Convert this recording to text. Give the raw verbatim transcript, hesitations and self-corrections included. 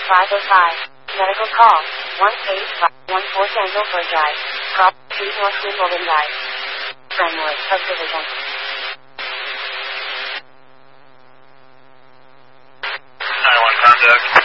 five oh five. Medical call. one eight five one four Sandal for Drive. Call two North Wimbledon Drive. Brentwood Subdivision. nine one contact.